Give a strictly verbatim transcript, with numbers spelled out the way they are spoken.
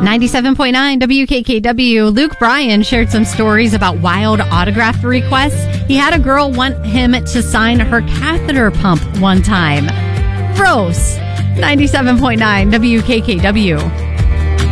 ninety-seven point nine W K K W. Luke Bryan shared some stories about wild autograph requests. He had a girl want him to sign her catheter pump one time. Gross. ninety-seven point nine W K K W.